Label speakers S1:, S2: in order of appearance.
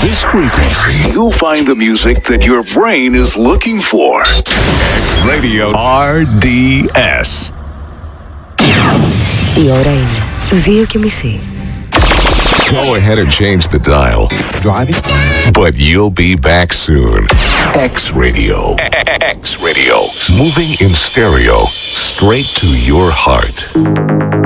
S1: this frequency, you'll find the music that your brain is looking for. X Radio RDS.
S2: Η ώρα είναι 2:30.
S3: Go ahead and change the dial.
S1: Driving?
S3: But you'll be back soon. X Radio. X Radio. Moving in stereo straight to your heart.